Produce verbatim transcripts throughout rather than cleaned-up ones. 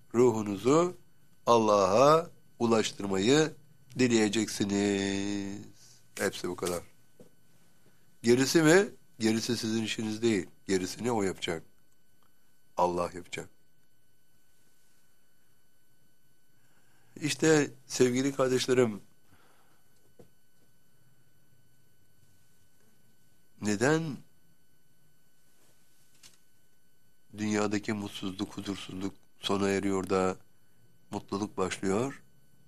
ruhunuzu Allah'a ulaştırmayı dileyeceksiniz. Hepsi bu kadar. Gerisi mi? Gerisi sizin işiniz değil. Gerisini o yapacak. Allah yapacak. İşte sevgili kardeşlerim, neden dünyadaki mutsuzluk, huzursuzluk sona eriyor da mutluluk başlıyor?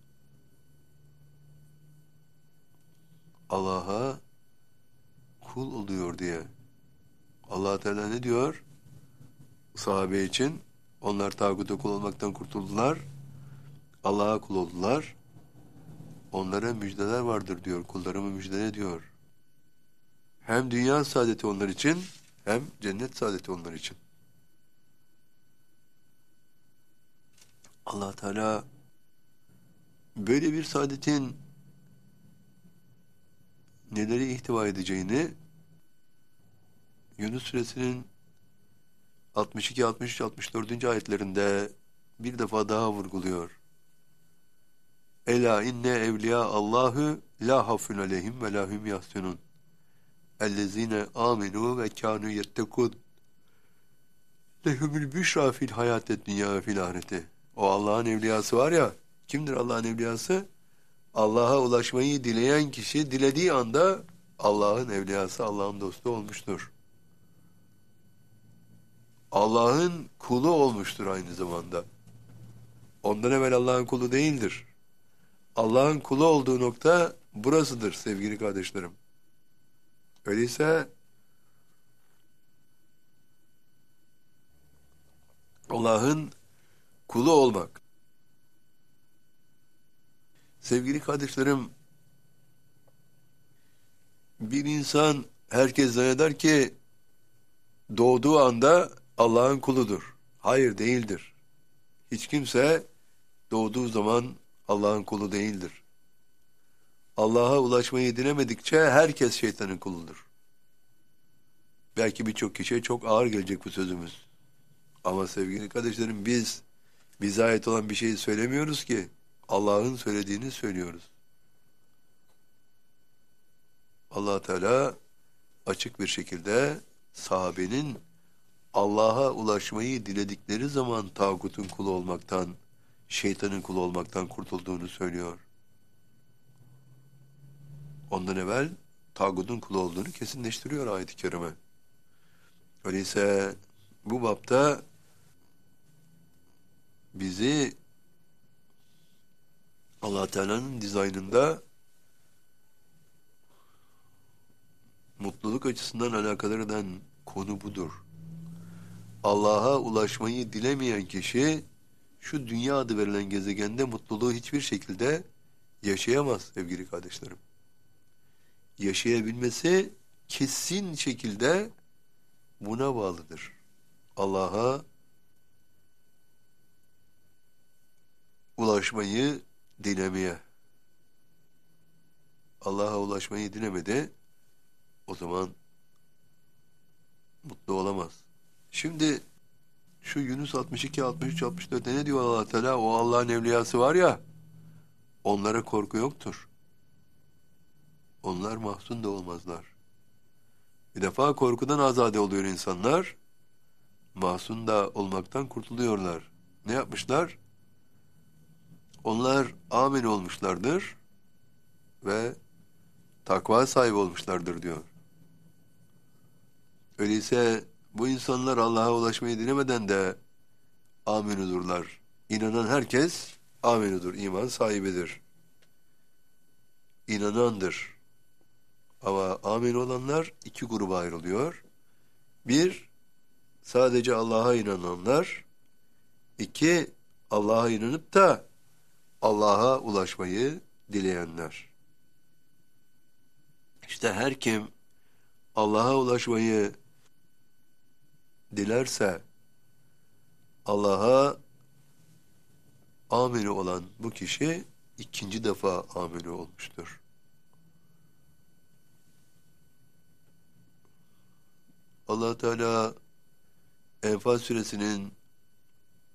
Allah'a kul oluyor diye. Allah Teala ne diyor? Sahabe için onlar tağuta kul olmaktan kurtuldular. Allah'a kul oldular. Onlara müjdeler vardır diyor. Kullarımı müjdele diyor. Hem dünya saadeti onlar için hem cennet saadeti onlar için. Allah Teala böyle bir saadetin neleri ihtiva edeceğini Yunus Suresinin altmış iki, altmış üç, altmış dördüncü ayetlerinde bir defa daha vurguluyor. Ela inne evliya Allahu la hafun aleyhim ve la hum yahsunun. Ellezine amenu ve kanu yettekun. Lehumul büşra fil hayatet dünya ve fil ahireti. O Allah'ın evliyası var ya, kimdir Allah'ın evliyası? Allah'a ulaşmayı dileyen kişi dilediği anda Allah'ın evliyası, Allah'ın dostu olmuştur. Allah'ın kulu olmuştur aynı zamanda. Ondan evvel Allah'ın kulu değildir. Allah'ın kulu olduğu nokta burasıdır sevgili kardeşlerim. Öyleyse Allah'ın kulu olmak. Sevgili kardeşlerim, bir insan herkes zanneder ki doğduğu anda Allah'ın kuludur. Hayır, değildir. Hiç kimse doğduğu zaman Allah'ın kulu değildir. Allah'a ulaşmayı dilemedikçe herkes şeytanın kuludur. Belki birçok kişiye çok ağır gelecek bu sözümüz. Ama sevgili kardeşlerim, biz bize ait olan bir şeyi söylemiyoruz ki. Allah'ın söylediğini söylüyoruz. Allah Teala açık bir şekilde sahabenin Allah'a ulaşmayı diledikleri zaman tağutun kulu olmaktan, şeytanın kulu olmaktan kurtulduğunu söylüyor. Ondan evvel tağutun kulu olduğunu kesinleştiriyor ayet-i kerime. Öyleyse bu bapta bizi Allah Teala'nın dizaynında mutluluk açısından alakadar eden konu budur. Allah'a ulaşmayı dilemeyen kişi şu dünya adı verilen gezegende mutluluğu hiçbir şekilde yaşayamaz sevgili kardeşlerim. Yaşayabilmesi kesin şekilde buna bağlıdır. Allah'a ulaşmayı dilemeye. Allah'a ulaşmayı dilemedi, o zaman mutlu olamaz. Şimdi şu Yunus altmış iki, altmış üç, altmış dörtte ne diyor Allah Teala? O Allah'ın evliyası var ya, onlara korku yoktur. Onlar mahzun da olmazlar. Bir defa korkudan azade oluyor insanlar, mahzun da olmaktan kurtuluyorlar. Ne yapmışlar? Onlar amin olmuşlardır ve takva sahibi olmuşlardır diyor. Öyleyse bu insanlar Allah'a ulaşmayı dilemeden de aminudurlar. İnanan herkes aminudur, iman sahibidir. İnanandır. Ama amin olanlar iki gruba ayrılıyor. Bir, sadece Allah'a inananlar. İki, Allah'a inanıp da Allah'a ulaşmayı dileyenler. İşte her kim Allah'a ulaşmayı dilerse Allah'a ameli olan bu kişi ikinci defa ameli olmuştur. Allah Teala Enfal suresinin